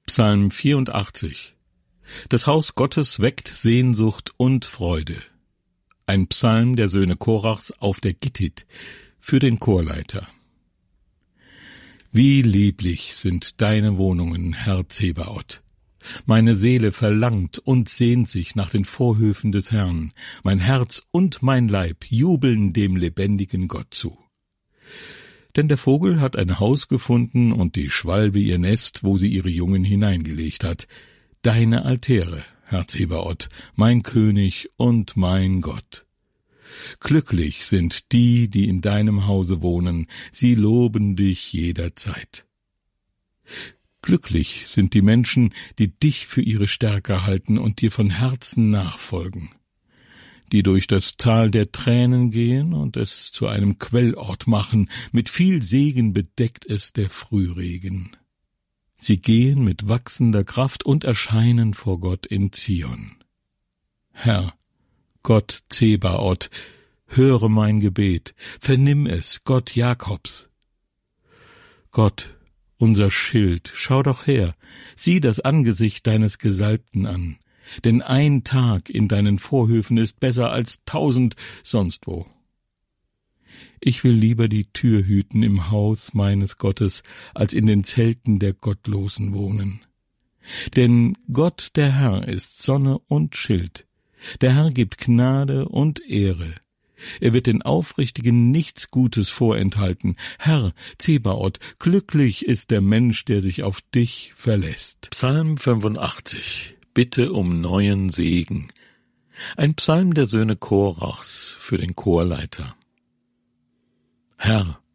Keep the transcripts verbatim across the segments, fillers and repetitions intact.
Psalm vierundachtzig. Das Haus Gottes weckt Sehnsucht und Freude. Ein Psalm der Söhne Korachs auf der Gittit für den Chorleiter. Wie lieblich sind deine Wohnungen, Herr Zebaoth. Meine Seele verlangt und sehnt sich nach den Vorhöfen des Herrn. Mein Herz und mein Leib jubeln dem lebendigen Gott zu. Denn der Vogel hat ein Haus gefunden und die Schwalbe ihr Nest, wo sie ihre Jungen hineingelegt hat. Deine Altäre, Herr Zebaoth, mein König und mein Gott. Glücklich sind die, die in deinem Hause wohnen, sie loben dich jederzeit. Glücklich sind die Menschen, die dich für ihre Stärke halten und dir von Herzen nachfolgen, die durch das Tal der Tränen gehen und es zu einem Quellort machen, mit viel Segen bedeckt es der Frühregen. Sie gehen mit wachsender Kraft und erscheinen vor Gott in Zion. Herr, Gott Zebaoth, höre mein Gebet, vernimm es, Gott Jakobs. Gott, unser Schild, schau doch her, sieh das Angesicht deines Gesalbten an, denn ein Tag in deinen Vorhöfen ist besser als tausend sonst wo. Ich will lieber die Tür hüten im Haus meines Gottes, als in den Zelten der Gottlosen wohnen. Denn Gott der Herr ist Sonne und Schild. Der Herr gibt Gnade und Ehre. Er wird den Aufrichtigen nichts Gutes vorenthalten. Herr Zebaoth, glücklich ist der Mensch, der sich auf dich verlässt. Psalm fünfundachtzig. Bitte um neuen Segen. Ein Psalm der Söhne Korachs für den Chorleiter. Herr,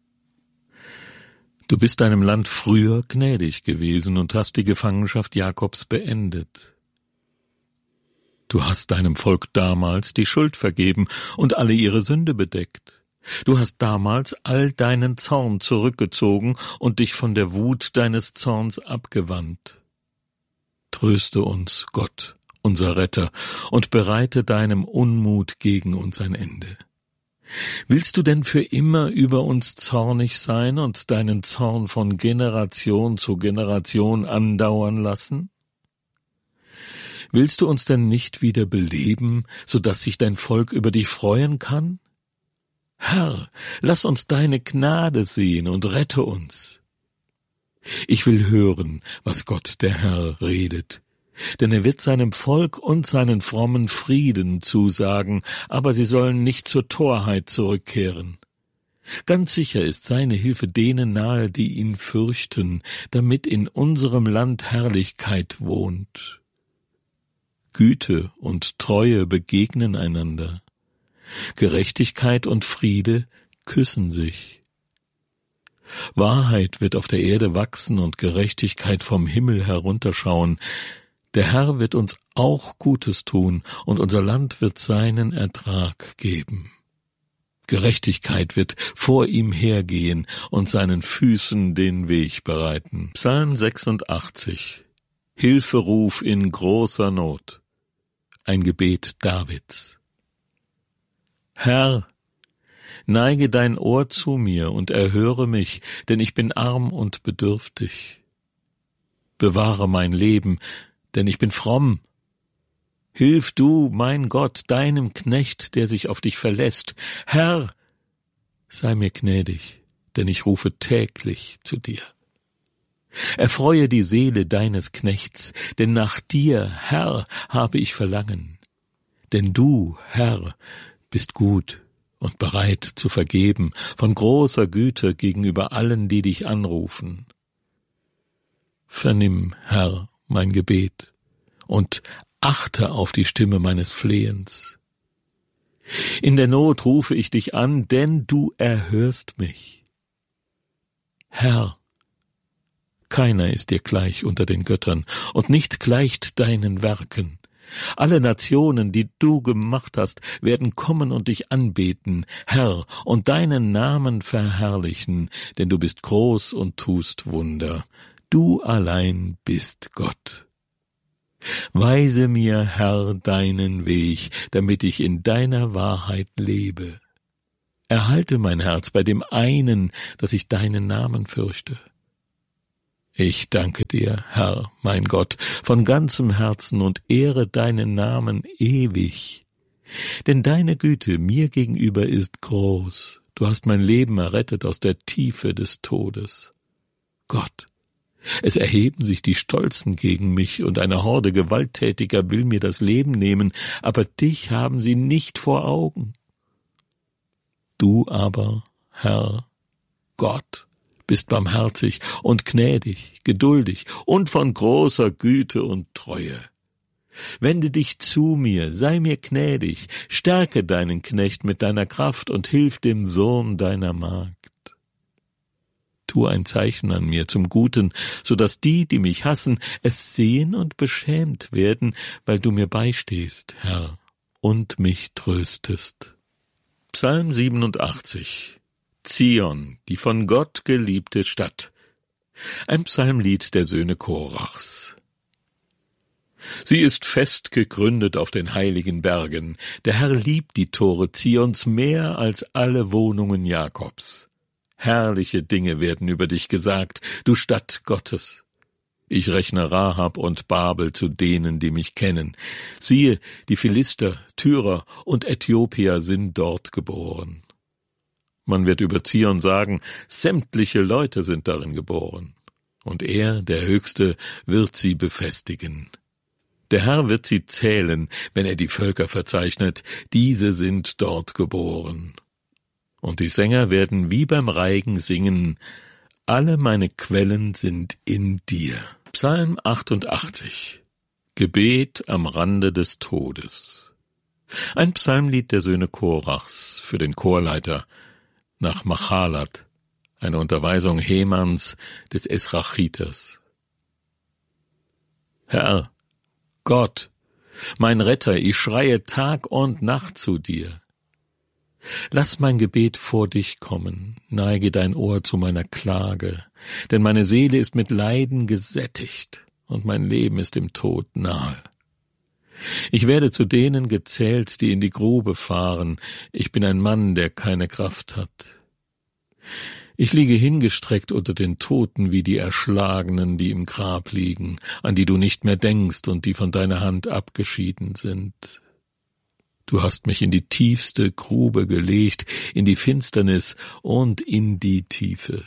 du bist deinem Land früher gnädig gewesen und hast die Gefangenschaft Jakobs beendet. Du hast deinem Volk damals die Schuld vergeben und alle ihre Sünde bedeckt. Du hast damals all deinen Zorn zurückgezogen und dich von der Wut deines Zorns abgewandt. Tröste uns, Gott, unser Retter, und bereite deinem Unmut gegen uns ein Ende. Willst du denn für immer über uns zornig sein und deinen Zorn von Generation zu Generation andauern lassen? Willst du uns denn nicht wieder beleben, so dass sich dein Volk über dich freuen kann? Herr, lass uns deine Gnade sehen und rette uns. Ich will hören, was Gott der Herr redet, denn er wird seinem Volk und seinen frommen Frieden zusagen, aber sie sollen nicht zur Torheit zurückkehren. Ganz sicher ist seine Hilfe denen nahe, die ihn fürchten, damit in unserem Land Herrlichkeit wohnt. Güte und Treue begegnen einander. Gerechtigkeit und Friede küssen sich. Wahrheit wird auf der Erde wachsen und Gerechtigkeit vom Himmel herunterschauen. Der Herr wird uns auch Gutes tun, und unser Land wird seinen Ertrag geben. Gerechtigkeit wird vor ihm hergehen und seinen Füßen den Weg bereiten. Psalm sechsundachtzig. Hilferuf in großer Not. Ein Gebet Davids. Herr, neige dein Ohr zu mir und erhöre mich, denn ich bin arm und bedürftig. Bewahre mein Leben, denn ich bin fromm. Hilf du, mein Gott, deinem Knecht, der sich auf dich verlässt. Herr, sei mir gnädig, denn ich rufe täglich zu dir. Erfreue die Seele deines Knechts, denn nach dir, Herr, habe ich Verlangen. Denn du, Herr, bist gut und bereit zu vergeben, von großer Güte gegenüber allen, die dich anrufen. Vernimm, Herr, mein Gebet und achte auf die Stimme meines Flehens. In der Not rufe ich dich an, denn du erhörst mich. Herr, keiner ist dir gleich unter den Göttern, und nichts gleicht deinen Werken. Alle Nationen, die du gemacht hast, werden kommen und dich anbeten, Herr, und deinen Namen verherrlichen, denn du bist groß und tust Wunder. Du allein bist Gott. Weise mir, Herr, deinen Weg, damit ich in deiner Wahrheit lebe. Erhalte mein Herz bei dem einen, dass ich deinen Namen fürchte. Ich danke dir, Herr, mein Gott, von ganzem Herzen und ehre deinen Namen ewig. Denn deine Güte mir gegenüber ist groß. Du hast mein Leben errettet aus der Tiefe des Todes. Gott, es erheben sich die Stolzen gegen mich, und eine Horde Gewalttätiger will mir das Leben nehmen, aber dich haben sie nicht vor Augen. Du aber, Herr, Gott, bist barmherzig und gnädig, geduldig und von großer Güte und Treue. Wende dich zu mir, sei mir gnädig, stärke deinen Knecht mit deiner Kraft und hilf dem Sohn deiner Magd. Tu ein Zeichen an mir zum Guten, so dass die, die mich hassen, es sehen und beschämt werden, weil du mir beistehst, Herr, und mich tröstest. Psalm siebenundachtzig. Zion, die von Gott geliebte Stadt. Ein Psalmlied der Söhne Korachs. Sie ist fest gegründet auf den heiligen Bergen. Der Herr liebt die Tore Zions mehr als alle Wohnungen Jakobs. Herrliche Dinge werden über dich gesagt, du Stadt Gottes. Ich rechne Rahab und Babel zu denen, die mich kennen. Siehe, die Philister, Tyrer und Äthiopier sind dort geboren. Man wird über Zion sagen, sämtliche Leute sind darin geboren. Und er, der Höchste, wird sie befestigen. Der Herr wird sie zählen, wenn er die Völker verzeichnet, diese sind dort geboren. Und die Sänger werden wie beim Reigen singen, alle meine Quellen sind in dir. Psalm achtundachtzig. Gebet am Rande des Todes. Ein Psalmlied der Söhne Korachs für den Chorleiter nach Machalat, eine Unterweisung Hemans des Esrachiters. Herr, Gott, mein Retter, ich schreie Tag und Nacht zu dir. Lass mein Gebet vor dich kommen, neige dein Ohr zu meiner Klage, denn meine Seele ist mit Leiden gesättigt und mein Leben ist dem Tod nahe. Ich werde zu denen gezählt, die in die Grube fahren. Ich bin ein Mann, der keine Kraft hat. Ich liege hingestreckt unter den Toten wie die Erschlagenen, die im Grab liegen, an die du nicht mehr denkst und die von deiner Hand abgeschieden sind. Du hast mich in die tiefste Grube gelegt, in die Finsternis und in die Tiefe.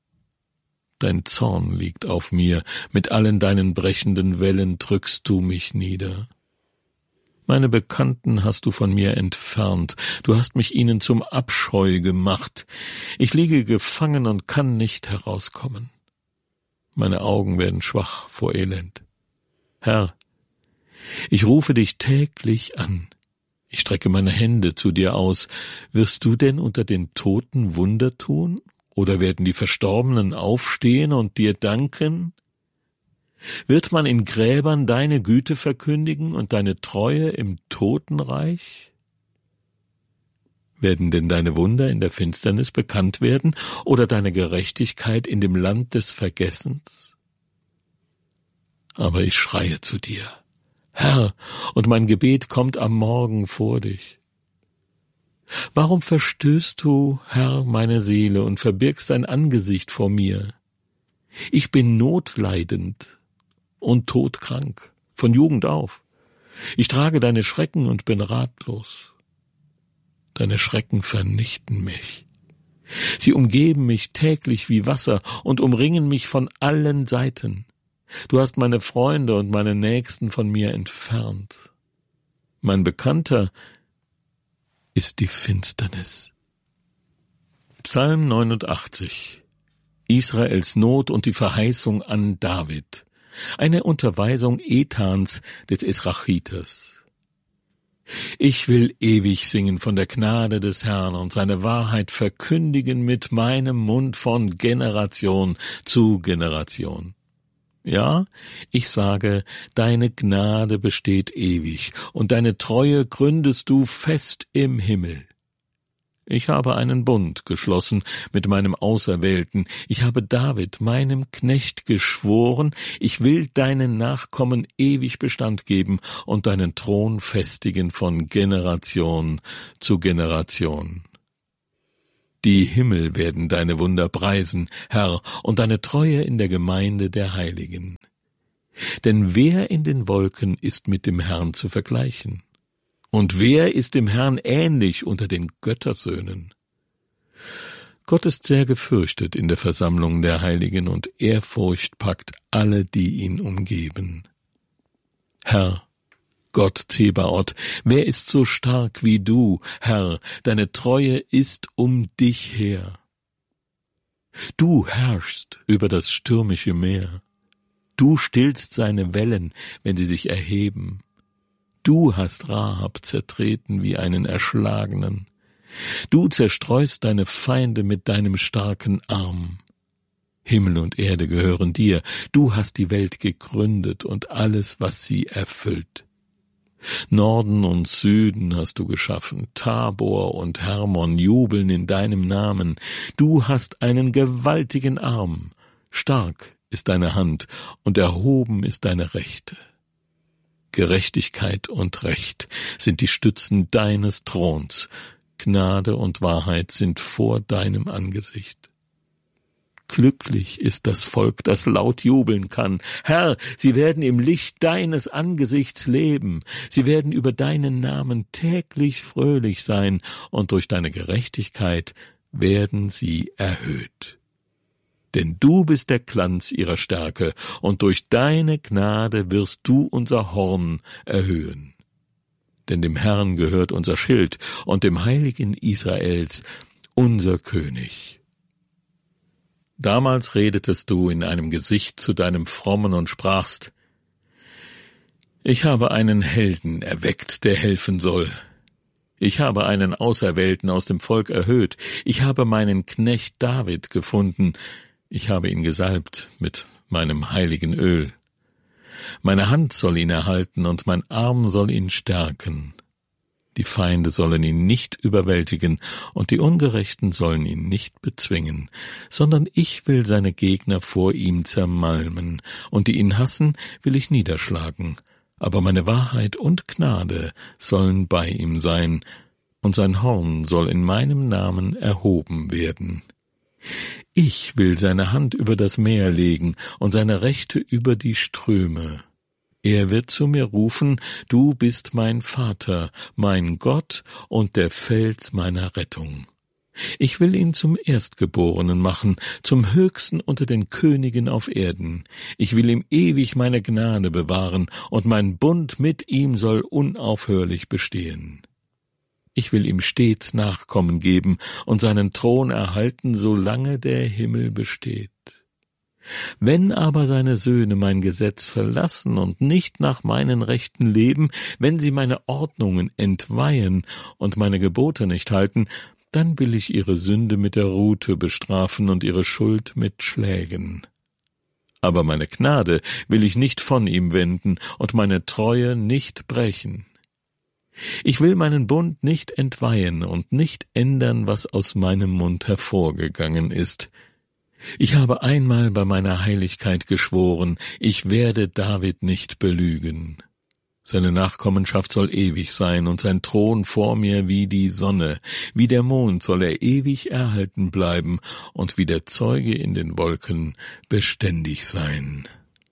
Dein Zorn liegt auf mir, mit allen deinen brechenden Wellen drückst du mich nieder. Meine Bekannten hast du von mir entfernt, du hast mich ihnen zum Abscheu gemacht. Ich liege gefangen und kann nicht herauskommen. Meine Augen werden schwach vor Elend. Herr, ich rufe dich täglich an. Ich strecke meine Hände zu dir aus. Wirst du denn unter den Toten Wunder tun? Oder werden die Verstorbenen aufstehen und dir danken? Wird man in Gräbern deine Güte verkündigen und deine Treue im Totenreich? Werden denn deine Wunder in der Finsternis bekannt werden oder deine Gerechtigkeit in dem Land des Vergessens? Aber ich schreie zu dir, Herr, und mein Gebet kommt am Morgen vor dich. Warum verstößt du, Herr, meine Seele und verbirgst dein Angesicht vor mir? Ich bin notleidend und todkrank, von Jugend auf. Ich trage deine Schrecken und bin ratlos. Deine Schrecken vernichten mich. Sie umgeben mich täglich wie Wasser und umringen mich von allen Seiten. Du hast meine Freunde und meine Nächsten von mir entfernt. Mein Bekannter ist die Finsternis. Psalm neunundachtzig. Israels Not und die Verheißung an David. Eine Unterweisung Ethans des Esrachiters. Ich will ewig singen von der Gnade des Herrn und seine Wahrheit verkündigen mit meinem Mund von Generation zu Generation. Ja, ich sage, deine Gnade besteht ewig, und deine Treue gründest du fest im Himmel. Ich habe einen Bund geschlossen mit meinem Auserwählten. Ich habe David, meinem Knecht, geschworen, ich will deinen Nachkommen ewig Bestand geben und deinen Thron festigen von Generation zu Generation. Die Himmel werden deine Wunder preisen, Herr, und deine Treue in der Gemeinde der Heiligen. Denn wer in den Wolken ist mit dem Herrn zu vergleichen? Und wer ist dem Herrn ähnlich unter den Göttersöhnen? Gott ist sehr gefürchtet in der Versammlung der Heiligen, und Ehrfurcht packt alle, die ihn umgeben. Herr, Gott Zebaoth, wer ist so stark wie du, Herr, deine Treue ist um dich her. Du herrschst über das stürmische Meer, du stillst seine Wellen, wenn sie sich erheben. Du hast Rahab zertreten wie einen Erschlagenen. Du zerstreust deine Feinde mit deinem starken Arm. Himmel und Erde gehören dir, du hast die Welt gegründet und alles, was sie erfüllt. Norden und Süden hast du geschaffen, Tabor und Hermon jubeln in deinem Namen. Du hast einen gewaltigen Arm, stark ist deine Hand und erhoben ist deine Rechte. Gerechtigkeit und Recht sind die Stützen deines Throns, Gnade und Wahrheit sind vor deinem Angesicht. Glücklich ist das Volk, das laut jubeln kann. Herr, sie werden im Licht deines Angesichts leben. Sie werden über deinen Namen täglich fröhlich sein, und durch deine Gerechtigkeit werden sie erhöht. Denn du bist der Glanz ihrer Stärke, und durch deine Gnade wirst du unser Horn erhöhen. Denn dem Herrn gehört unser Schild und dem Heiligen Israels unser König. Damals redetest du in einem Gesicht zu deinem Frommen und sprachst: Ich habe einen Helden erweckt, der helfen soll. Ich habe einen Auserwählten aus dem Volk erhöht. Ich habe meinen Knecht David gefunden. Ich habe ihn gesalbt mit meinem heiligen Öl. Meine Hand soll ihn erhalten und mein Arm soll ihn stärken. Die Feinde sollen ihn nicht überwältigen und die Ungerechten sollen ihn nicht bezwingen, sondern ich will seine Gegner vor ihm zermalmen, und die ihn hassen, will ich niederschlagen. Aber meine Wahrheit und Gnade sollen bei ihm sein, und sein Horn soll in meinem Namen erhoben werden. Ich will seine Hand über das Meer legen und seine Rechte über die Ströme. Er wird zu mir rufen: Du bist mein Vater, mein Gott und der Fels meiner Rettung. Ich will ihn zum Erstgeborenen machen, zum Höchsten unter den Königen auf Erden. Ich will ihm ewig meine Gnade bewahren, und mein Bund mit ihm soll unaufhörlich bestehen. Ich will ihm stets Nachkommen geben und seinen Thron erhalten, solange der Himmel besteht. Wenn aber seine Söhne mein Gesetz verlassen und nicht nach meinen Rechten leben, wenn sie meine Ordnungen entweihen und meine Gebote nicht halten, dann will ich ihre Sünde mit der Rute bestrafen und ihre Schuld mit Schlägen. Aber meine Gnade will ich nicht von ihm wenden und meine Treue nicht brechen. Ich will meinen Bund nicht entweihen und nicht ändern, was aus meinem Mund hervorgegangen ist. Ich habe einmal bei meiner Heiligkeit geschworen, ich werde David nicht belügen. Seine Nachkommenschaft soll ewig sein und sein Thron vor mir wie die Sonne. Wie der Mond soll er ewig erhalten bleiben und wie der Zeuge in den Wolken beständig sein.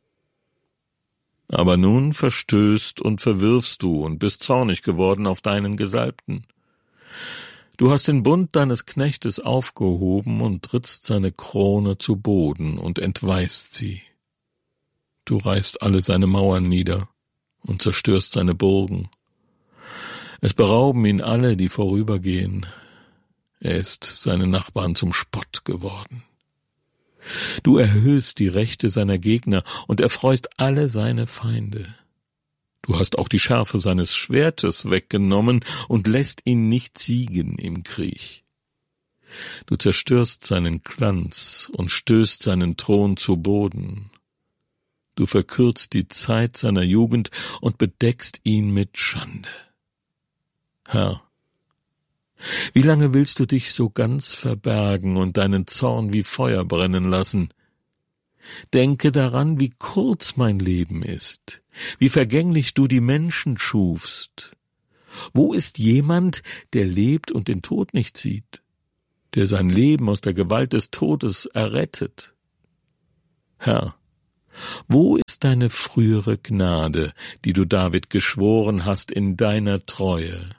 Aber nun verstößt und verwirfst du und bist zornig geworden auf deinen Gesalbten. Du hast den Bund deines Knechtes aufgehoben und trittst seine Krone zu Boden und entweihst sie. Du reißt alle seine Mauern nieder und zerstörst seine Burgen. Es berauben ihn alle, die vorübergehen. Er ist seinen Nachbarn zum Spott geworden. Du erhöhst die Rechte seiner Gegner und erfreust alle seine Feinde. Du hast auch die Schärfe seines Schwertes weggenommen und lässt ihn nicht siegen im Krieg. Du zerstörst seinen Glanz und stößt seinen Thron zu Boden. Du verkürzt die Zeit seiner Jugend und bedeckst ihn mit Schande. Herr, wie lange willst du dich so ganz verbergen und deinen Zorn wie Feuer brennen lassen? Denke daran, wie kurz mein Leben ist, wie vergänglich du die Menschen schufst. Wo ist jemand, der lebt und den Tod nicht sieht? der sein Leben aus der Gewalt des Todes errettet. Herr, wo ist deine frühere Gnade, die du David geschworen hast in deiner Treue?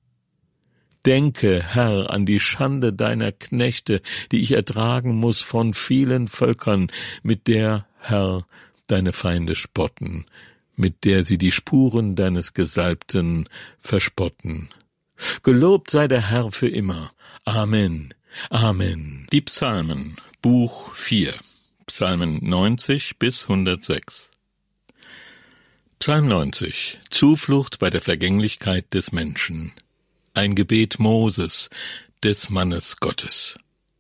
Denke, Herr, an die Schande deiner Knechte, die ich ertragen muß von vielen Völkern, mit der, Herr, deine Feinde spotten, mit der sie die Spuren deines Gesalbten verspotten. Gelobt sei der Herr für immer. Amen. Amen. Die Psalmen, Buch vier, Psalmen neunzig bis hundertsechs. Psalm neunzig, Zuflucht bei der Vergänglichkeit des Menschen. Ein Gebet Moses, des Mannes Gottes.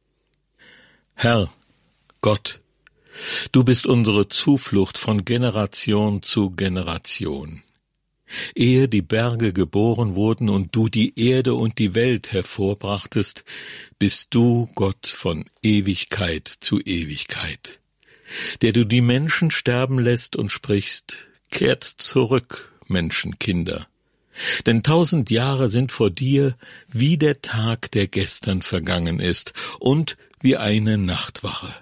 Herr, Gott, du bist unsere Zuflucht von Generation zu Generation. Ehe die Berge geboren wurden und du die Erde und die Welt hervorbrachtest, bist du Gott von Ewigkeit zu Ewigkeit, der du die Menschen sterben lässt und sprichst, kehrt zurück, Menschenkinder. Denn tausend Jahre sind vor dir wie der Tag, der gestern vergangen ist, und wie eine Nachtwache.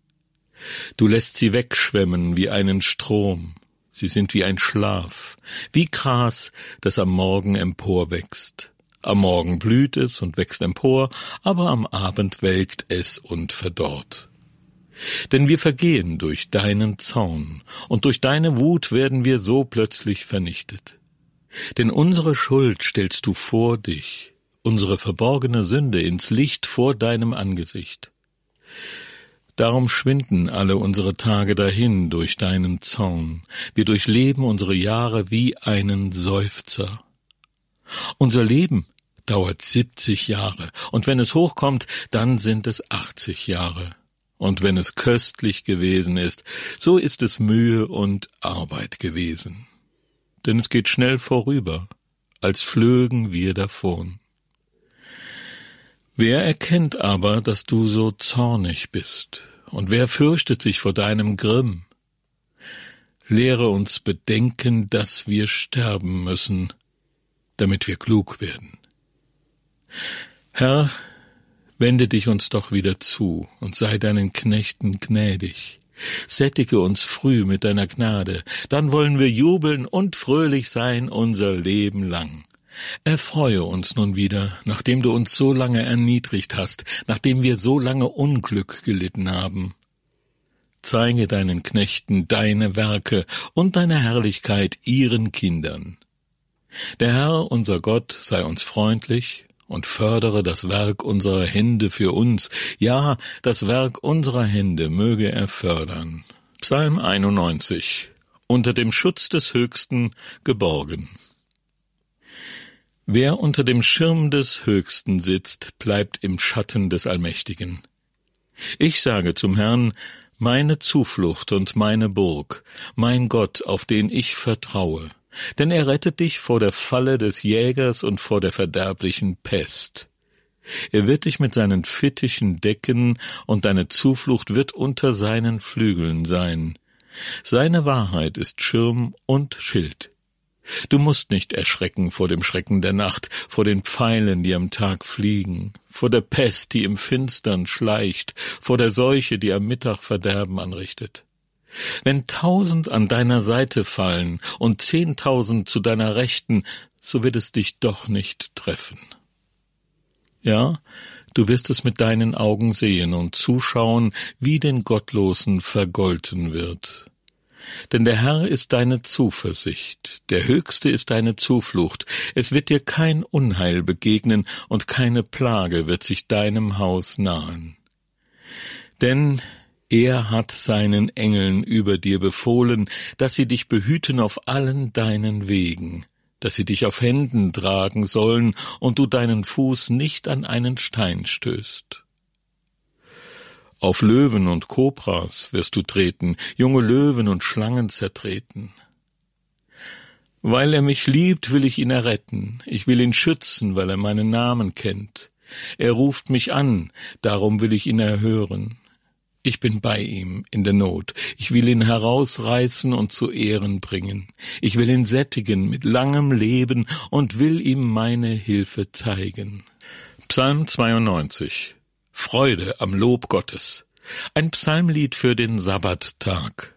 Du lässt sie wegschwemmen wie einen Strom, sie sind wie ein Schlaf, wie Gras, das am Morgen emporwächst. Am Morgen blüht es und wächst empor, aber am Abend welkt es und verdorrt. Denn wir vergehen durch deinen Zorn, und durch deine Wut werden wir so plötzlich vernichtet. Denn unsere Schuld stellst du vor dich, unsere verborgene Sünde ins Licht vor deinem Angesicht. Darum schwinden alle unsere Tage dahin durch deinen Zorn. Wir durchleben unsere Jahre wie einen Seufzer. Unser Leben dauert siebzig Jahre, und wenn es hochkommt, dann sind es achtzig Jahre. Und wenn es köstlich gewesen ist, so ist es Mühe und Arbeit gewesen. Denn es geht schnell vorüber, als flögen wir davon. Wer erkennt aber, dass du so zornig bist, und wer fürchtet sich vor deinem Grimm? Lehre uns bedenken, dass wir sterben müssen, damit wir klug werden. Herr, wende dich uns doch wieder zu und sei deinen Knechten gnädig. Sättige uns früh mit deiner Gnade, dann wollen wir jubeln und fröhlich sein unser Leben lang. Erfreue uns nun wieder, nachdem du uns so lange erniedrigt hast, nachdem wir so lange Unglück gelitten haben. Zeige deinen Knechten deine Werke und deine Herrlichkeit ihren Kindern. Der Herr, unser Gott, sei uns freundlich und fördere das Werk unserer Hände für uns, ja, das Werk unserer Hände möge er fördern. Psalm einundneunzig. Unter dem Schutz des Höchsten geborgen. Wer unter dem Schirm des Höchsten sitzt, bleibt im Schatten des Allmächtigen. Ich sage zum Herrn, meine Zuflucht und meine Burg, mein Gott, auf den ich vertraue. Denn er rettet dich vor der Falle des Jägers und vor der verderblichen Pest. Er wird dich mit seinen Fittichen decken, und deine Zuflucht wird unter seinen Flügeln sein. Seine Wahrheit ist Schirm und Schild. Du musst nicht erschrecken vor dem Schrecken der Nacht, vor den Pfeilen, die am Tag fliegen, vor der Pest, die im Finstern schleicht, vor der Seuche, die am Mittag Verderben anrichtet. Wenn tausend an deiner Seite fallen und zehntausend zu deiner Rechten, so wird es dich doch nicht treffen. Ja, du wirst es mit deinen Augen sehen und zuschauen, wie den Gottlosen vergolten wird. Denn der Herr ist deine Zuversicht, der Höchste ist deine Zuflucht, es wird dir kein Unheil begegnen und keine Plage wird sich deinem Haus nahen. Denn er hat seinen Engeln über dir befohlen, dass sie dich behüten auf allen deinen Wegen, dass sie dich auf Händen tragen sollen und du deinen Fuß nicht an einen Stein stößt. Auf Löwen und Kobras wirst du treten, junge Löwen und Schlangen zertreten. Weil er mich liebt, will ich ihn erretten, ich will ihn schützen, weil er meinen Namen kennt. Er ruft mich an, darum will ich ihn erhören. Ich bin bei ihm in der Not. Ich will ihn herausreißen und zu Ehren bringen. Ich will ihn sättigen mit langem Leben und will ihm meine Hilfe zeigen. Psalm zweiundneunzig. Freude am Lob Gottes. Ein Psalmlied für den Sabbattag.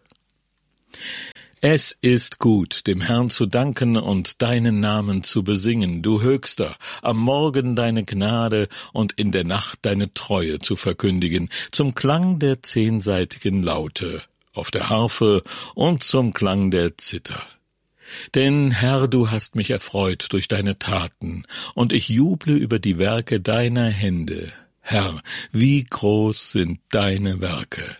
Es ist gut, dem Herrn zu danken und deinen Namen zu besingen, du Höchster, am Morgen deine Gnade und in der Nacht deine Treue zu verkündigen, zum Klang der zehnsaitigen Laute auf der Harfe und zum Klang der Zither. Denn, Herr, du hast mich erfreut durch deine Taten, und ich juble über die Werke deiner Hände. Herr, wie groß sind deine Werke!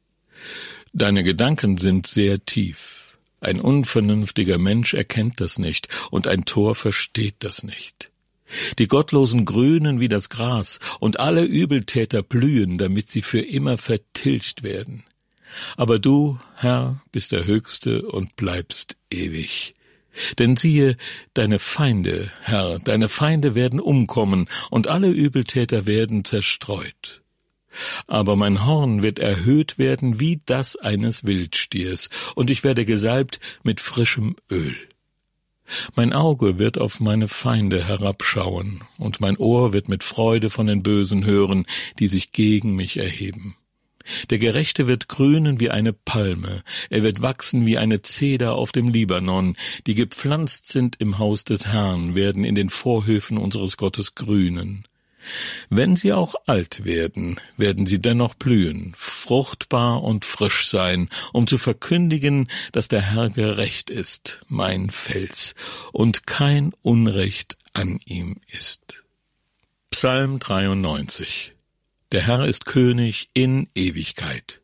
Deine Gedanken sind sehr tief. Ein unvernünftiger Mensch erkennt das nicht, und ein Tor versteht das nicht. Die Gottlosen grünen wie das Gras, und alle Übeltäter blühen, damit sie für immer vertilgt werden. Aber du, Herr, bist der Höchste und bleibst ewig. Denn siehe, deine Feinde, Herr, deine Feinde werden umkommen, und alle Übeltäter werden zerstreut. Aber mein Horn wird erhöht werden wie das eines Wildstiers, und ich werde gesalbt mit frischem Öl. Mein Auge wird auf meine Feinde herabschauen, und mein Ohr wird mit Freude von den Bösen hören, die sich gegen mich erheben. Der Gerechte wird grünen wie eine Palme, er wird wachsen wie eine Zeder auf dem Libanon, die gepflanzt sind im Haus des Herrn, werden in den Vorhöfen unseres Gottes grünen. Wenn sie auch alt werden, werden sie dennoch blühen, fruchtbar und frisch sein, um zu verkündigen, dass der Herr gerecht ist, mein Fels, und kein Unrecht an ihm ist. Psalm dreiundneunzig. Der Herr ist König in Ewigkeit.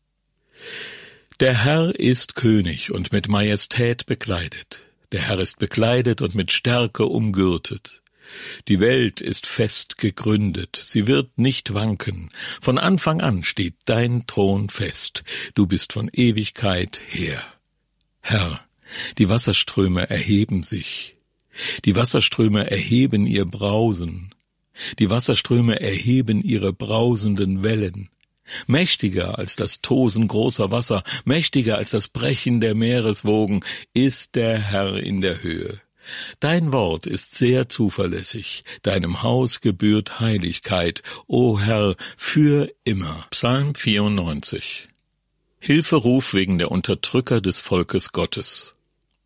Der Herr ist König und mit Majestät bekleidet. Der Herr ist bekleidet und mit Stärke umgürtet. Die Welt ist fest gegründet, sie wird nicht wanken. Von Anfang an steht dein Thron fest, du bist von Ewigkeit her. Herr, die Wasserströme erheben sich, die Wasserströme erheben ihr Brausen, die Wasserströme erheben ihre brausenden Wellen. Mächtiger als das Tosen großer Wasser, mächtiger als das Brechen der Meereswogen ist der Herr in der Höhe. Dein Wort ist sehr zuverlässig, deinem Haus gebührt Heiligkeit, o Herr, für immer. Psalm vierundneunzig. Hilferuf wegen der Unterdrücker des Volkes Gottes.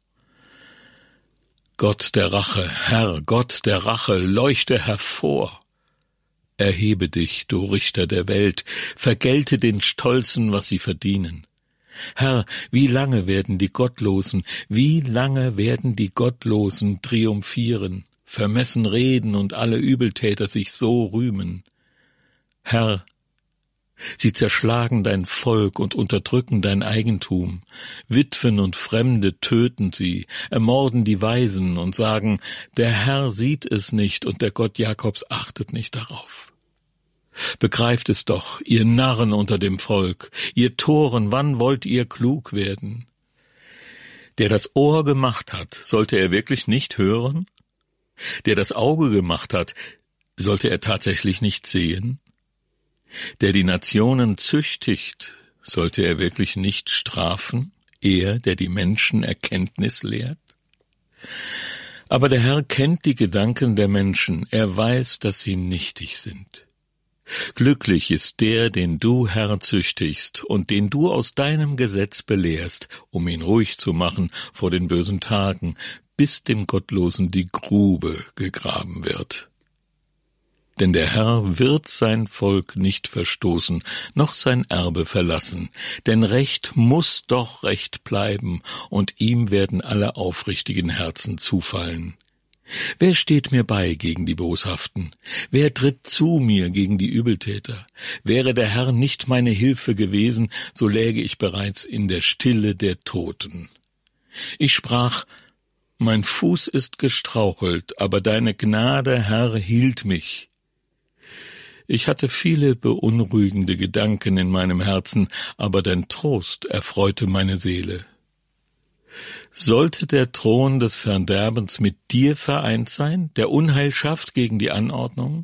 Gott der Rache, Herr, Gott der Rache, leuchte hervor. Erhebe dich, du Richter der Welt, vergelte den Stolzen, was sie verdienen. Herr, wie lange werden die Gottlosen, wie lange werden die Gottlosen triumphieren, vermessen reden und alle Übeltäter sich so rühmen? Herr, sie zerschlagen dein Volk und unterdrücken dein Eigentum. Witwen und Fremde töten sie, ermorden die Weisen und sagen, der Herr sieht es nicht und der Gott Jakobs achtet nicht darauf. Begreift es doch, ihr Narren unter dem Volk, ihr Toren, wann wollt ihr klug werden? Der das Ohr gemacht hat, sollte er wirklich nicht hören? Der das Auge gemacht hat, sollte er tatsächlich nicht sehen? Der die Nationen züchtigt, sollte er wirklich nicht strafen? Er, der die Menschen Erkenntnis lehrt? Aber der Herr kennt die Gedanken der Menschen, er weiß, dass sie nichtig sind. Glücklich ist der, den du, Herr, züchtigst und den du aus deinem Gesetz belehrst, um ihn ruhig zu machen vor den bösen Tagen, bis dem Gottlosen die Grube gegraben wird. Denn der Herr wird sein Volk nicht verstoßen, noch sein Erbe verlassen, denn Recht muß doch Recht bleiben, und ihm werden alle aufrichtigen Herzen zufallen. Wer steht mir bei gegen die Boshaften? Wer tritt zu mir gegen die Übeltäter? Wäre der Herr nicht meine Hilfe gewesen, so läge ich bereits in der Stille der Toten. Ich sprach, mein Fuß ist gestrauchelt, aber deine Gnade, Herr, hielt mich. Ich hatte viele beunruhigende Gedanken in meinem Herzen, aber dein Trost erfreute meine Seele. Sollte der Thron des Verderbens mit dir vereint sein, der Unheilschaft gegen die Anordnung?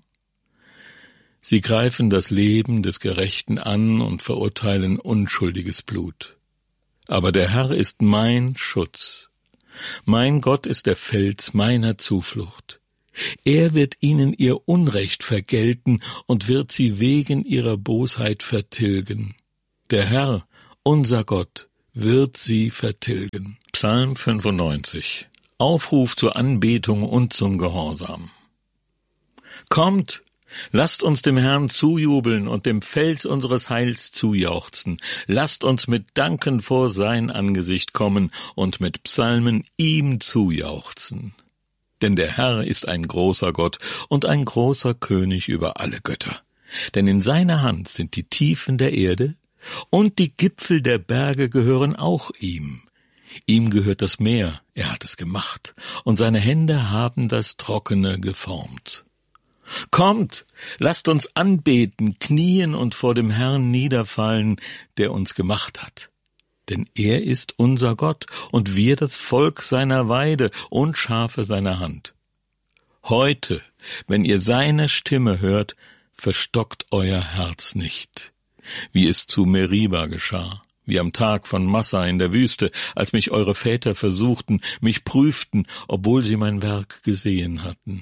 Sie greifen das Leben des Gerechten an und verurteilen unschuldiges Blut. Aber der Herr ist mein Schutz. Mein Gott ist der Fels meiner Zuflucht. Er wird ihnen ihr Unrecht vergelten und wird sie wegen ihrer Bosheit vertilgen. Der Herr, unser Gott, wird sie vertilgen. Psalm fünfundneunzig. Aufruf zur Anbetung und zum Gehorsam. Kommt, lasst uns dem Herrn zujubeln und dem Fels unseres Heils zujauchzen. Lasst uns mit Danken vor sein Angesicht kommen und mit Psalmen ihm zujauchzen. Denn der Herr ist ein großer Gott und ein großer König über alle Götter. Denn in seiner Hand sind die Tiefen der Erde, und die Gipfel der Berge gehören auch ihm. Ihm gehört das Meer, er hat es gemacht, und seine Hände haben das Trockene geformt. Kommt, lasst uns anbeten, knien und vor dem Herrn niederfallen, der uns gemacht hat. Denn er ist unser Gott, und wir das Volk seiner Weide und Schafe seiner Hand. Heute, wenn ihr seine Stimme hört, verstockt euer Herz nicht, wie es zu Meriba geschah, wie am Tag von Massa in der Wüste, als mich eure Väter versuchten, mich prüften, obwohl sie mein Werk gesehen hatten.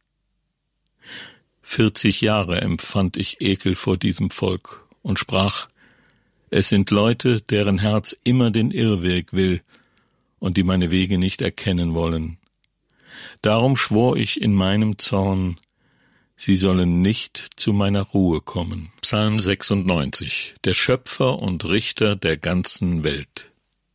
Vierzig Jahre empfand ich Ekel vor diesem Volk und sprach, es sind Leute, deren Herz immer den Irrweg will und die meine Wege nicht erkennen wollen. Darum schwor ich in meinem Zorn, sie sollen nicht zu meiner Ruhe kommen. Psalm sechsundneunzig. Der Schöpfer und Richter der ganzen Welt.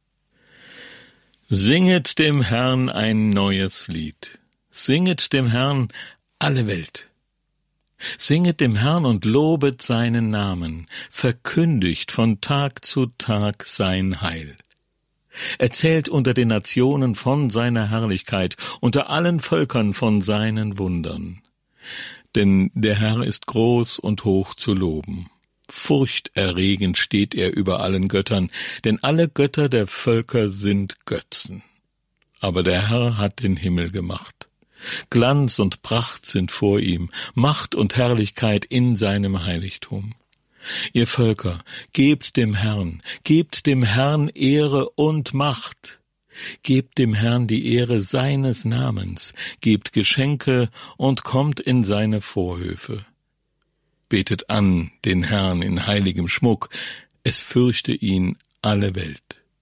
Singet dem Herrn ein neues Lied. Singet dem Herrn alle Welt. Singet dem Herrn und lobet seinen Namen, verkündigt von Tag zu Tag sein Heil. Erzählt unter den Nationen von seiner Herrlichkeit, unter allen Völkern von seinen Wundern. Denn der Herr ist groß und hoch zu loben. Furchterregend steht er über allen Göttern, denn alle Götter der Völker sind Götzen. Aber der Herr hat den Himmel gemacht. Glanz und Pracht sind vor ihm, Macht und Herrlichkeit in seinem Heiligtum. Ihr Völker, gebt dem Herrn, gebt dem Herrn Ehre und Macht. Gebt dem Herrn die Ehre seines Namens, gebt Geschenke und kommt in seine Vorhöfe. Betet an den Herrn in heiligem Schmuck, es fürchte ihn alle Welt.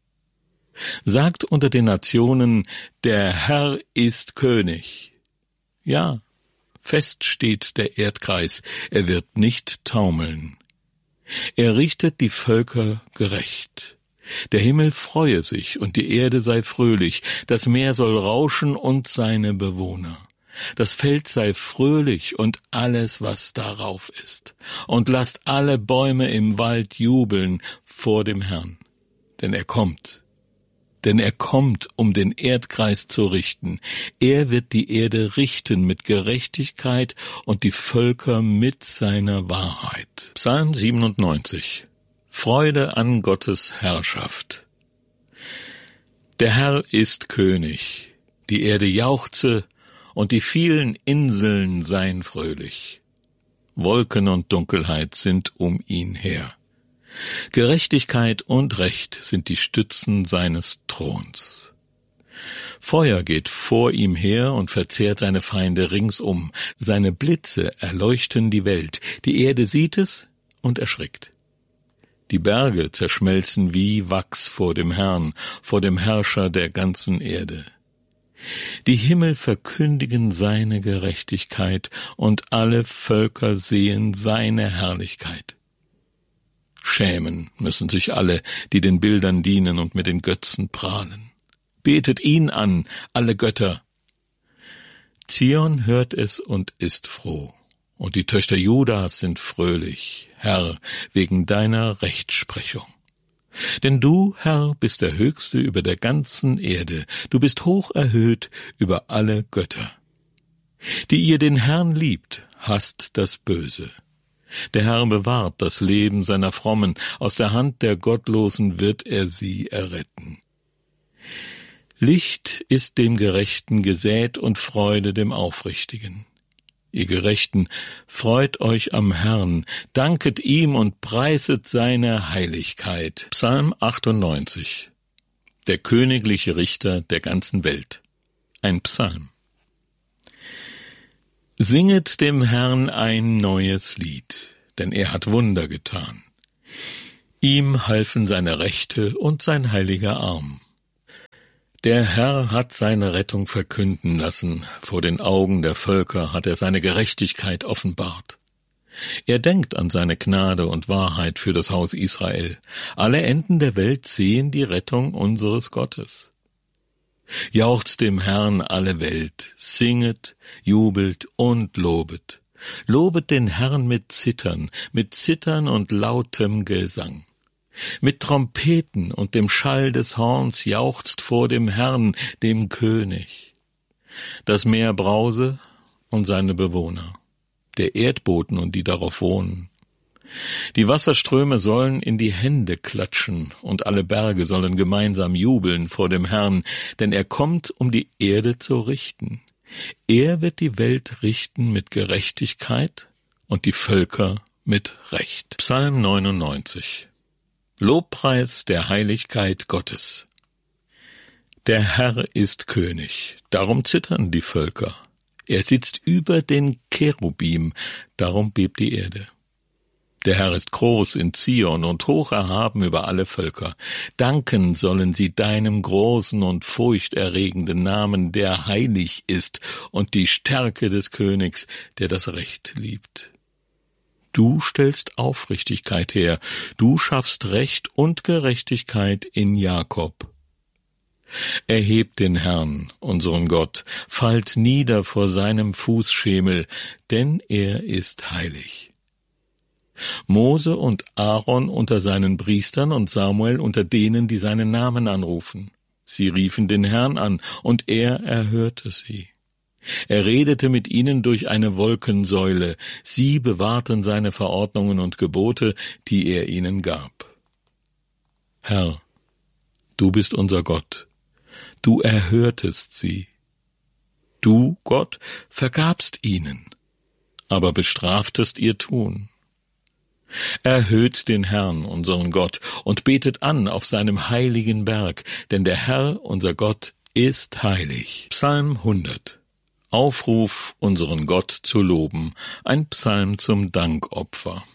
Sagt unter den Nationen, der Herr ist König. Ja, fest steht der Erdkreis, er wird nicht taumeln. Er richtet die Völker gerecht. Der Himmel freue sich und die Erde sei fröhlich, das Meer soll rauschen und seine Bewohner. Das Feld sei fröhlich und alles, was darauf ist. Und lasst alle Bäume im Wald jubeln vor dem Herrn. Denn er kommt, denn er kommt, um den Erdkreis zu richten. Er wird die Erde richten mit Gerechtigkeit und die Völker mit seiner Wahrheit. Psalm siebenundneunzig. Freude an Gottes Herrschaft. Der Herr ist König, die Erde jauchze und die vielen Inseln seien fröhlich. Wolken und Dunkelheit sind um ihn her. Gerechtigkeit und Recht sind die Stützen seines Throns. Feuer geht vor ihm her und verzehrt seine Feinde ringsum. Seine Blitze erleuchten die Welt. Die Erde sieht es und erschrickt. Die Berge zerschmelzen wie Wachs vor dem Herrn, vor dem Herrscher der ganzen Erde. Die Himmel verkündigen seine Gerechtigkeit und alle Völker sehen seine Herrlichkeit. Schämen müssen sich alle, die den Bildern dienen und mit den Götzen prahlen. Betet ihn an, alle Götter. Zion hört es und ist froh, und die Töchter Judas sind fröhlich, Herr, wegen deiner Rechtsprechung. Denn du, Herr, bist der Höchste über der ganzen Erde, du bist hoch erhöht über alle Götter. Die ihr den Herrn liebt, hasst das Böse. Der Herr bewahrt das Leben seiner Frommen, aus der Hand der Gottlosen wird er sie erretten. Licht ist dem Gerechten gesät und Freude dem Aufrichtigen. Ihr Gerechten, freut euch am Herrn, danket ihm und preiset seine Heiligkeit. Psalm achtundneunzig. Der königliche Richter der ganzen Welt. Ein Psalm. Singet dem Herrn ein neues Lied, denn er hat Wunder getan. Ihm halfen seine Rechte und sein heiliger Arm. Der Herr hat seine Rettung verkünden lassen, vor den Augen der Völker hat er seine Gerechtigkeit offenbart. Er denkt an seine Gnade und Wahrheit für das Haus Israel. Alle Enden der Welt sehen die Rettung unseres Gottes. Jauchzt dem Herrn alle Welt, singet, jubelt und lobet. Lobet den Herrn mit Zittern, mit Zittern und lautem Gesang. Mit Trompeten und dem Schall des Horns jauchzt vor dem Herrn, dem König. Das Meer brause und seine Bewohner, der Erdboden und die darauf wohnen. Die Wasserströme sollen in die Hände klatschen und alle Berge sollen gemeinsam jubeln vor dem Herrn, denn er kommt, um die Erde zu richten. Er wird die Welt richten mit Gerechtigkeit und die Völker mit Recht. Psalm neunundneunzig. Lobpreis der Heiligkeit Gottes. Der Herr ist König, darum zittern die Völker. Er sitzt über den Cherubim, darum bebt die Erde. Der Herr ist groß in Zion und hoch erhaben über alle Völker. Danken sollen sie deinem großen und furchterregenden Namen, der heilig ist, und die Stärke des Königs, der das Recht liebt. Du stellst Aufrichtigkeit her, du schaffst Recht und Gerechtigkeit in Jakob. Erhebt den Herrn, unseren Gott, fallt nieder vor seinem Fußschemel, denn er ist heilig. Mose und Aaron unter seinen Priestern und Samuel unter denen, die seinen Namen anrufen. Sie riefen den Herrn an, und er erhörte sie. Er redete mit ihnen durch eine Wolkensäule. Sie bewahrten seine Verordnungen und Gebote, die er ihnen gab. Herr, du bist unser Gott. Du erhörtest sie. Du, Gott, vergabst ihnen, aber bestraftest ihr Tun. Erhöht den Herrn, unseren Gott, und betet an auf seinem heiligen Berg, denn der Herr, unser Gott, ist heilig. Psalm hundert. Aufruf, unseren Gott zu loben, ein Psalm zum Dankopfer.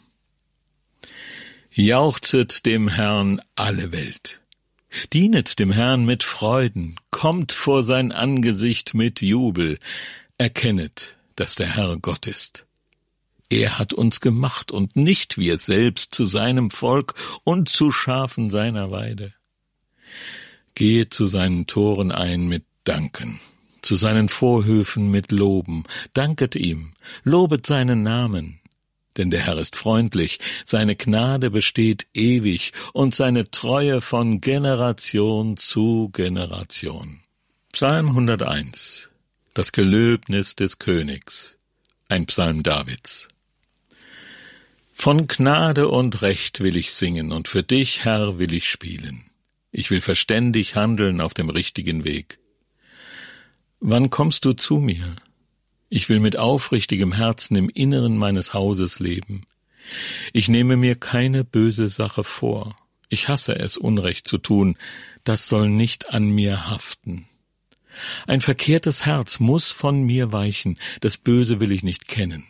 Jauchzet dem Herrn alle Welt. Dienet dem Herrn mit Freuden, kommt vor sein Angesicht mit Jubel. Erkennet, dass der Herr Gott ist. Er hat uns gemacht und nicht wir selbst zu seinem Volk und zu Schafen seiner Weide. Gehet zu seinen Toren ein mit Danken, zu seinen Vorhöfen mit Loben. Danket ihm, lobet seinen Namen. Denn der Herr ist freundlich, seine Gnade besteht ewig und seine Treue von Generation zu Generation. Psalm hunderteins. Das Gelöbnis des Königs. Ein Psalm Davids. Von Gnade und Recht will ich singen, und für dich, Herr, will ich spielen. Ich will verständig handeln auf dem richtigen Weg. Wann kommst du zu mir? Ich will mit aufrichtigem Herzen im Inneren meines Hauses leben. Ich nehme mir keine böse Sache vor. Ich hasse es, Unrecht zu tun. Das soll nicht an mir haften. Ein verkehrtes Herz muss von mir weichen. Das Böse will ich nicht kennen.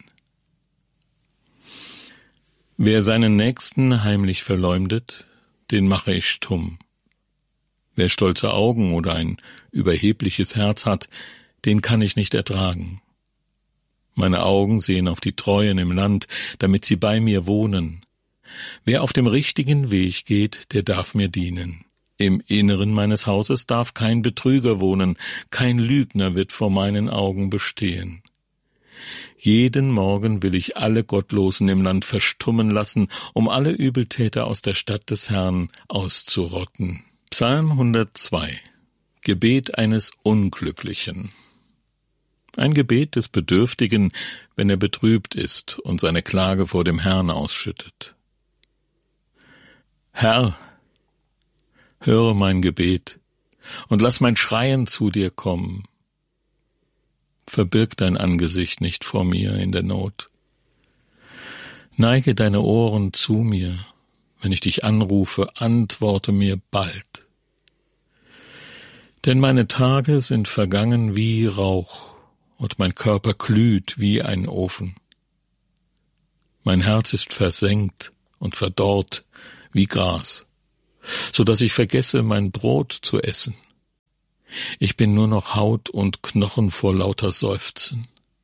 Wer seinen Nächsten heimlich verleumdet, den mache ich stumm. Wer stolze Augen oder ein überhebliches Herz hat, den kann ich nicht ertragen. Meine Augen sehen auf die Treuen im Land, damit sie bei mir wohnen. Wer auf dem richtigen Weg geht, der darf mir dienen. Im Inneren meines Hauses darf kein Betrüger wohnen, kein Lügner wird vor meinen Augen bestehen. Jeden Morgen will ich alle Gottlosen im Land verstummen lassen, um alle Übeltäter aus der Stadt des Herrn auszurotten. Psalm hundertzwei. Gebet eines Unglücklichen. Ein Gebet des Bedürftigen, wenn er betrübt ist und seine Klage vor dem Herrn ausschüttet. Herr, höre mein Gebet und lass mein Schreien zu dir kommen. Verbirg dein Angesicht nicht vor mir in der Not. Neige deine Ohren zu mir, wenn ich dich anrufe, antworte mir bald. Denn meine Tage sind vergangen wie Rauch, und mein Körper glüht wie ein Ofen. Mein Herz ist versengt und verdorrt wie Gras, so dass ich vergesse, mein Brot zu essen. Ich bin nur noch Haut und Knochen vor lauter Seufzen.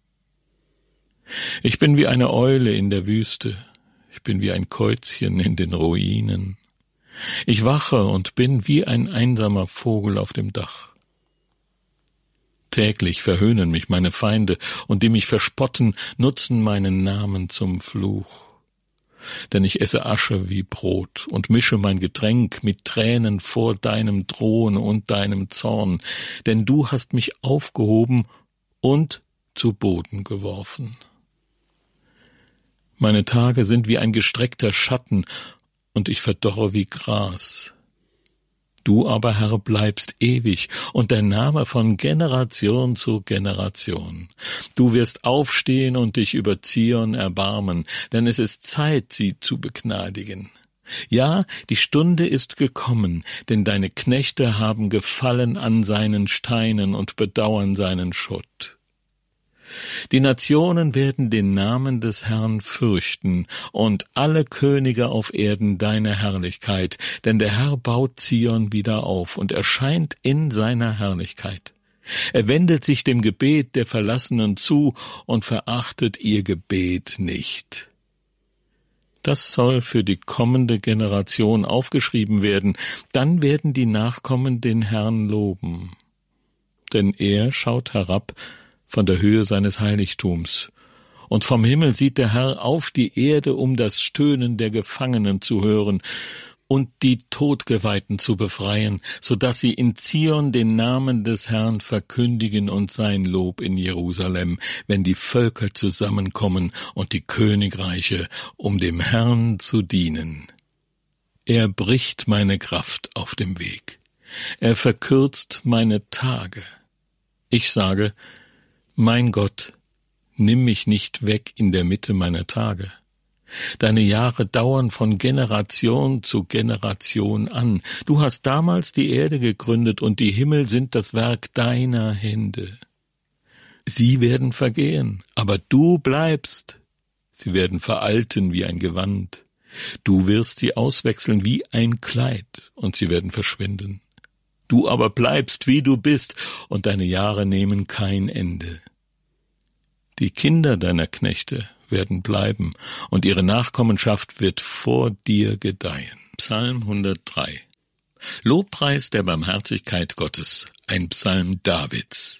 Ich bin wie eine Eule in der Wüste, ich bin wie ein Käuzchen in den Ruinen. Ich wache und bin wie ein einsamer Vogel auf dem Dach. Täglich verhöhnen mich meine Feinde, und die mich verspotten, nutzen meinen Namen zum Fluch. Denn ich esse Asche wie Brot und mische mein Getränk mit Tränen vor deinem Thron und deinem Zorn, denn du hast mich aufgehoben und zu Boden geworfen. Meine Tage sind wie ein gestreckter Schatten, und ich verdorre wie Gras. Du aber, Herr, bleibst ewig, und dein Name von Generation zu Generation. Du wirst aufstehen und dich über Zion erbarmen, denn es ist Zeit, sie zu begnadigen. Ja, die Stunde ist gekommen, denn deine Knechte haben Gefallen an seinen Steinen und bedauern seinen Schutt. Die Nationen werden den Namen des Herrn fürchten und alle Könige auf Erden deine Herrlichkeit, denn der Herr baut Zion wieder auf und erscheint in seiner Herrlichkeit. Er wendet sich dem Gebet der Verlassenen zu und verachtet ihr Gebet nicht. Das soll für die kommende Generation aufgeschrieben werden, dann werden die Nachkommen den Herrn loben. Denn er schaut herab von der Höhe seines Heiligtums, und vom Himmel sieht der Herr auf die Erde, um das Stöhnen der Gefangenen zu hören und die Todgeweihten zu befreien, so dass sie in Zion den Namen des Herrn verkündigen und sein Lob in Jerusalem, wenn die Völker zusammenkommen und die Königreiche, um dem Herrn zu dienen. Er bricht meine Kraft auf dem Weg. Er verkürzt meine Tage. Ich sage, mein Gott, nimm mich nicht weg in der Mitte meiner Tage. Deine Jahre dauern von Generation zu Generation an. Du hast damals die Erde gegründet, und die Himmel sind das Werk deiner Hände. Sie werden vergehen, aber du bleibst. Sie werden veralten wie ein Gewand. Du wirst sie auswechseln wie ein Kleid, und sie werden verschwinden. Du aber bleibst, wie du bist, und deine Jahre nehmen kein Ende. Die Kinder deiner Knechte werden bleiben, und ihre Nachkommenschaft wird vor dir gedeihen. Psalm hundertdrei. Lobpreis der Barmherzigkeit Gottes, ein Psalm Davids.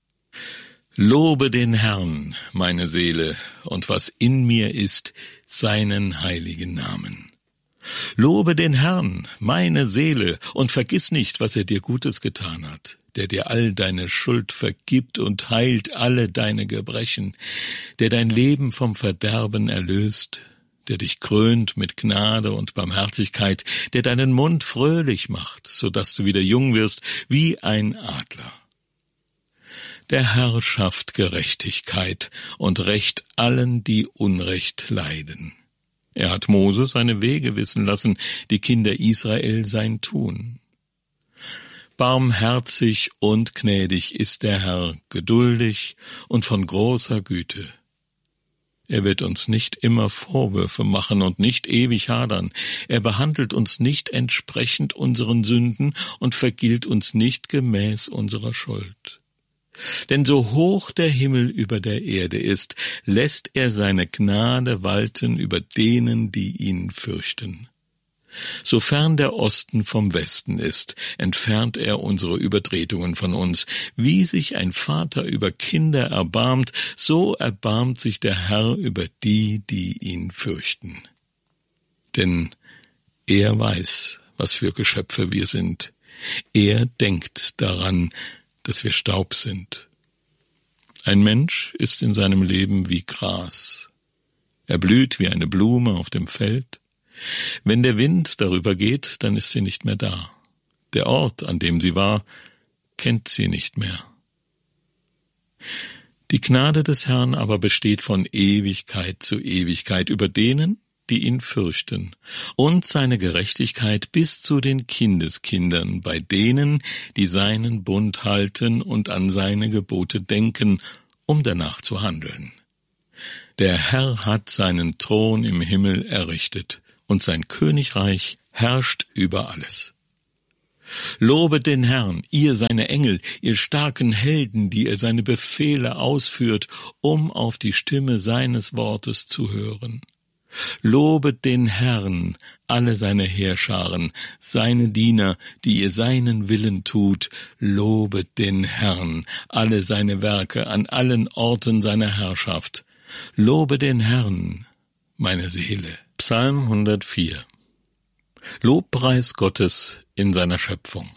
Lobe den Herrn, meine Seele, und was in mir ist, seinen heiligen Namen. Lobe den Herrn, meine Seele, und vergiss nicht, was er dir Gutes getan hat, der dir all deine Schuld vergibt und heilt alle deine Gebrechen, der dein Leben vom Verderben erlöst, der dich krönt mit Gnade und Barmherzigkeit, der deinen Mund fröhlich macht, so dass du wieder jung wirst wie ein Adler. Der Herr schafft Gerechtigkeit und rächt allen, die Unrecht leiden. Er hat Mose seine Wege wissen lassen, die Kinder Israel sein Tun. Barmherzig und gnädig ist der Herr, geduldig und von großer Güte. Er wird uns nicht immer Vorwürfe machen und nicht ewig hadern. Er behandelt uns nicht entsprechend unseren Sünden und vergilt uns nicht gemäß unserer Schuld. Denn so hoch der Himmel über der Erde ist, lässt er seine Gnade walten über denen, die ihn fürchten. Sofern der Osten vom Westen ist, entfernt er unsere Übertretungen von uns. Wie sich ein Vater über Kinder erbarmt, so erbarmt sich der Herr über die, die ihn fürchten. Denn er weiß, was für Geschöpfe wir sind. Er denkt daran, dass wir Staub sind. Ein Mensch ist in seinem Leben wie Gras. Er blüht wie eine Blume auf dem Feld. Wenn der Wind darüber geht, dann ist sie nicht mehr da. Der Ort, an dem sie war, kennt sie nicht mehr. Die Gnade des Herrn aber besteht von Ewigkeit zu Ewigkeit über denen, die ihn fürchten, und seine Gerechtigkeit bis zu den Kindeskindern bei denen, die seinen Bund halten und an seine Gebote denken um danach zu handeln. Der Herr hat seinen Thron im Himmel errichtet, und sein Königreich herrscht über alles. Lobet den Herrn, ihr seine Engel, ihr starken Helden, die ihr seine Befehle ausführt, um auf die Stimme seines Wortes zu hören. Lobet den Herrn, alle seine Heerscharen, seine Diener, die ihr seinen Willen tut. Lobet den Herrn, alle seine Werke an allen Orten seiner Herrschaft. Lobe den Herrn, meine Seele. Psalm hundertvier. Lobpreis Gottes in seiner Schöpfung.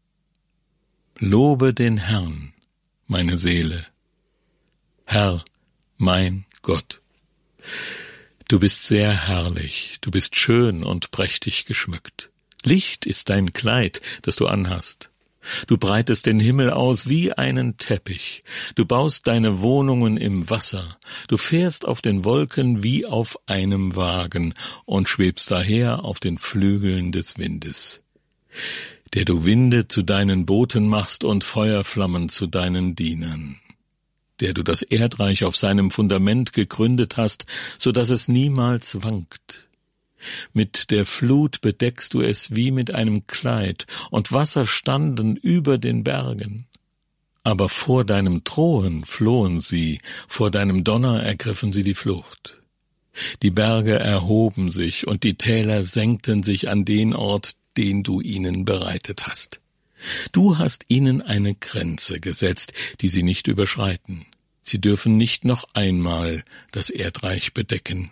Lobe den Herrn, meine Seele. Herr, mein Gott. Du bist sehr herrlich, du bist schön und prächtig geschmückt. Licht ist dein Kleid, das du anhast. Du breitest den Himmel aus wie einen Teppich. Du baust deine Wohnungen im Wasser. Du fährst auf den Wolken wie auf einem Wagen und schwebst daher auf den Flügeln des Windes. Der du Winde zu deinen Booten machst und Feuerflammen zu deinen Dienern. Der du das Erdreich auf seinem Fundament gegründet hast, so dass es niemals wankt. Mit der Flut bedeckst du es wie mit einem Kleid, und Wasser standen über den Bergen. Aber vor deinem Thron flohen sie, vor deinem Donner ergriffen sie die Flucht. Die Berge erhoben sich, und die Täler senkten sich an den Ort, den du ihnen bereitet hast. Du hast ihnen eine Grenze gesetzt, die sie nicht überschreiten. Sie dürfen nicht noch einmal das Erdreich bedecken.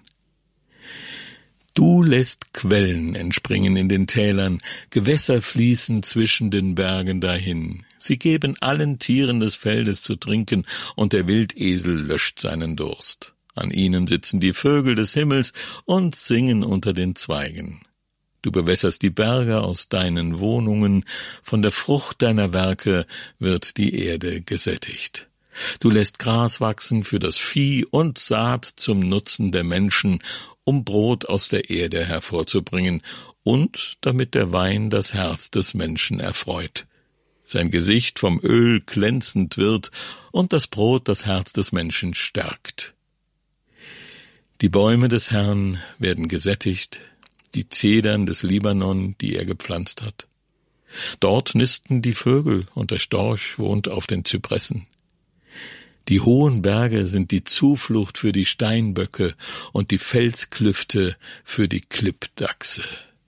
Du lässt Quellen entspringen in den Tälern, Gewässer fließen zwischen den Bergen dahin. Sie geben allen Tieren des Feldes zu trinken, und der Wildesel löscht seinen Durst. An ihnen sitzen die Vögel des Himmels und singen unter den Zweigen. Du bewässerst die Berge aus deinen Wohnungen, von der Frucht deiner Werke wird die Erde gesättigt. Du lässt Gras wachsen für das Vieh und Saat zum Nutzen der Menschen, um Brot aus der Erde hervorzubringen und damit der Wein das Herz des Menschen erfreut, sein Gesicht vom Öl glänzend wird und das Brot das Herz des Menschen stärkt. Die Bäume des Herrn werden gesättigt, die Zedern des Libanon, die er gepflanzt hat. Dort nisten die Vögel und der Storch wohnt auf den Zypressen. Die hohen Berge sind die Zuflucht für die Steinböcke und die Felsklüfte für die Klippdachse.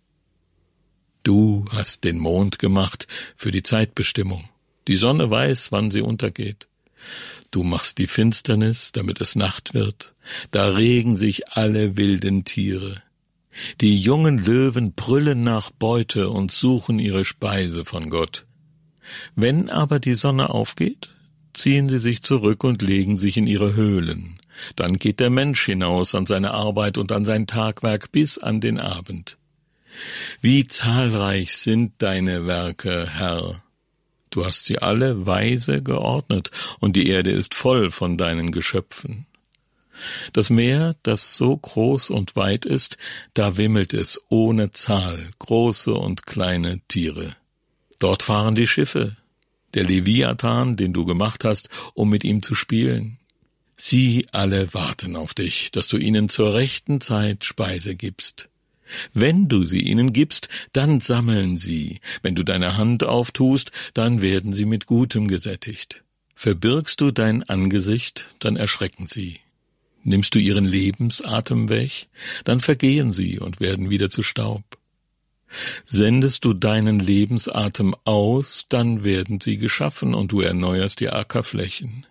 Du hast den Mond gemacht für die Zeitbestimmung. Die Sonne weiß, wann sie untergeht. Du machst die Finsternis, damit es Nacht wird. Da regen sich alle wilden Tiere. Die jungen Löwen brüllen nach Beute und suchen ihre Speise von Gott. Wenn aber die Sonne aufgeht, ziehen sie sich zurück und legen sich in ihre Höhlen. Dann geht der Mensch hinaus an seine Arbeit und an sein Tagwerk bis an den Abend. Wie zahlreich sind deine Werke, Herr! Du hast sie alle weise geordnet, und die Erde ist voll von deinen Geschöpfen. Das Meer, das so groß und weit ist, da wimmelt es ohne Zahl, große und kleine Tiere. Dort fahren die Schiffe, der Leviathan, den du gemacht hast, um mit ihm zu spielen. Sie alle warten auf dich, dass du ihnen zur rechten Zeit Speise gibst. Wenn du sie ihnen gibst, dann sammeln sie. Wenn du deine Hand auftust, dann werden sie mit Gutem gesättigt. Verbirgst du dein Angesicht, dann erschrecken sie. Nimmst du ihren Lebensatem weg, dann vergehen sie und werden wieder zu Staub. Sendest du deinen Lebensatem aus, dann werden sie geschaffen und du erneuerst die Ackerflächen.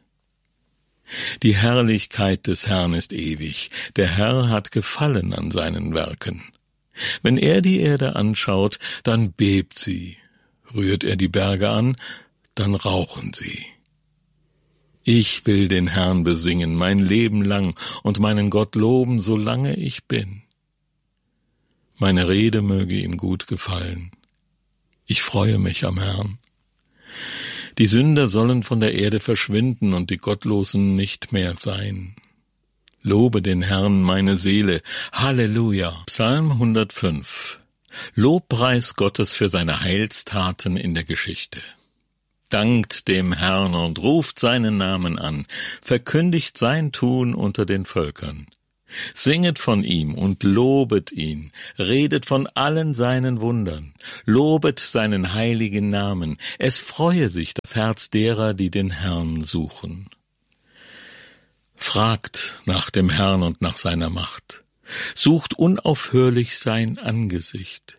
Die Herrlichkeit des Herrn ist ewig, der Herr hat Gefallen an seinen Werken. Wenn er die Erde anschaut, dann bebt sie, rührt er die Berge an, dann rauchen sie. Ich will den Herrn besingen mein Leben lang und meinen Gott loben, solange ich bin. Meine Rede möge ihm gut gefallen. Ich freue mich am Herrn. Die Sünder sollen von der Erde verschwinden und die Gottlosen nicht mehr sein. Lobe den Herrn, meine Seele. Halleluja. Psalm hundertfünf. Lobpreis Gottes für seine Heilstaten in der Geschichte. Dankt dem Herrn und ruft seinen Namen an, verkündigt sein Tun unter den Völkern. Singet von ihm und lobet ihn, redet von allen seinen Wundern, lobet seinen heiligen Namen, es freue sich das Herz derer, die den Herrn suchen. Fragt nach dem Herrn und nach seiner Macht, sucht unaufhörlich sein Angesicht.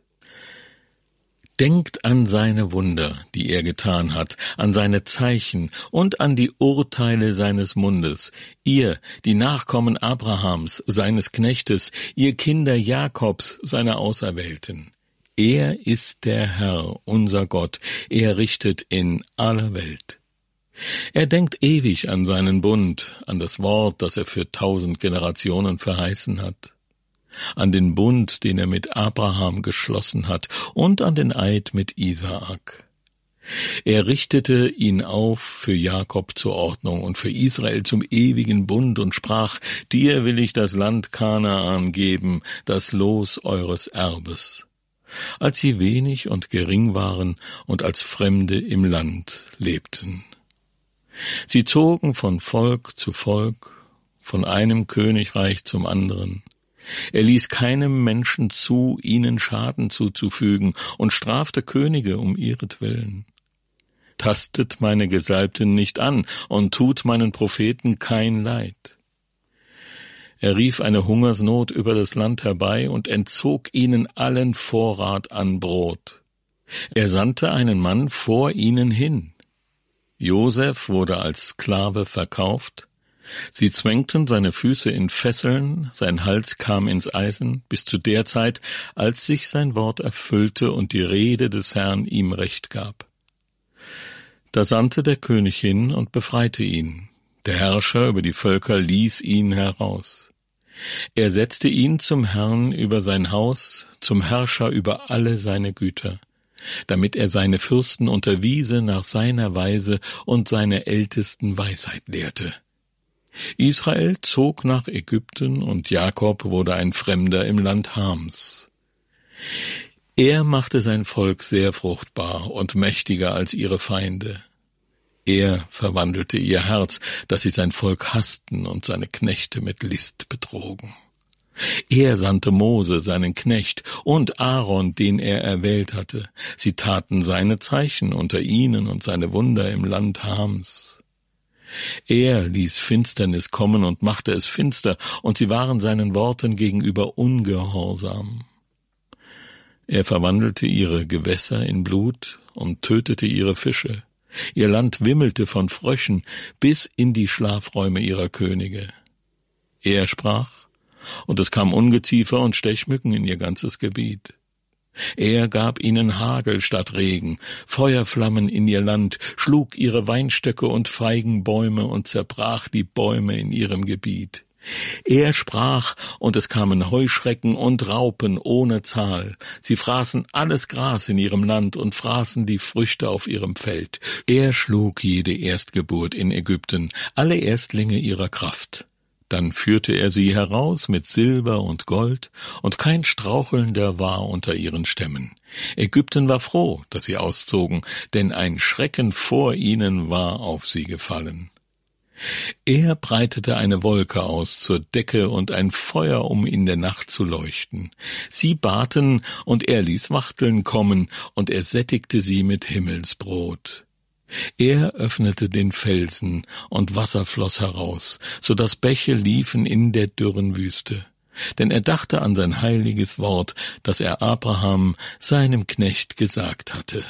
Denkt an seine Wunder, die er getan hat, an seine Zeichen und an die Urteile seines Mundes. Ihr, die Nachkommen Abrahams, seines Knechtes, ihr Kinder Jakobs, seiner Auserwählten. Er ist der Herr, unser Gott, er richtet in aller Welt. Er denkt ewig an seinen Bund, an das Wort, das er für tausend Generationen verheißen hat, an den Bund, den er mit Abraham geschlossen hat, und an den Eid mit Isaak. Er richtete ihn auf für Jakob zur Ordnung und für Israel zum ewigen Bund und sprach: Dir will ich das Land Kanaan geben, das Los eures Erbes. Als sie wenig und gering waren und als Fremde im Land lebten. Sie zogen von Volk zu Volk, von einem Königreich zum anderen. Er ließ keinem Menschen zu, ihnen Schaden zuzufügen, und strafte Könige um ihretwillen. Tastet meine Gesalbten nicht an und tut meinen Propheten kein Leid. Er rief eine Hungersnot über das Land herbei und entzog ihnen allen Vorrat an Brot. Er sandte einen Mann vor ihnen hin. Josef wurde als Sklave verkauft. Sie zwängten seine Füße in Fesseln, sein Hals kam ins Eisen, bis zu der Zeit, als sich sein Wort erfüllte und die Rede des Herrn ihm Recht gab. Da sandte der König hin und befreite ihn. Der Herrscher über die Völker ließ ihn heraus. Er setzte ihn zum Herrn über sein Haus, zum Herrscher über alle seine Güter, damit er seine Fürsten unterwiese nach seiner Weise und seine Ältesten Weisheit lehrte. Israel zog nach Ägypten und Jakob wurde ein Fremder im Land Hams. Er machte sein Volk sehr fruchtbar und mächtiger als ihre Feinde. Er verwandelte ihr Herz, dass sie sein Volk hassten und seine Knechte mit List betrogen. Er sandte Mose, seinen Knecht, und Aaron, den er erwählt hatte. Sie taten seine Zeichen unter ihnen und seine Wunder im Land Hams. Er ließ Finsternis kommen und machte es finster, und sie waren seinen Worten gegenüber ungehorsam. Er verwandelte ihre Gewässer in Blut und tötete ihre Fische. Ihr Land wimmelte von Fröschen bis in die Schlafräume ihrer Könige. Er sprach, und es kam Ungeziefer und Stechmücken in ihr ganzes Gebiet. Er gab ihnen Hagel statt Regen, Feuerflammen in ihr Land, schlug ihre Weinstöcke und Feigenbäume und zerbrach die Bäume in ihrem Gebiet. Er sprach, und es kamen Heuschrecken und Raupen ohne Zahl. Sie fraßen alles Gras in ihrem Land und fraßen die Früchte auf ihrem Feld. Er schlug jede Erstgeburt in Ägypten, alle Erstlinge ihrer Kraft. Dann führte er sie heraus mit Silber und Gold, und kein Strauchelnder war unter ihren Stämmen. Ägypten war froh, dass sie auszogen, denn ein Schrecken vor ihnen war auf sie gefallen. Er breitete eine Wolke aus zur Decke und ein Feuer, um in der Nacht zu leuchten. Sie baten, und er ließ Wachteln kommen, und er sättigte sie mit Himmelsbrot. Er öffnete den Felsen, und Wasser floss heraus, so dass Bäche liefen in der dürren Wüste. Denn er dachte an sein heiliges Wort, das er Abraham, seinem Knecht, gesagt hatte.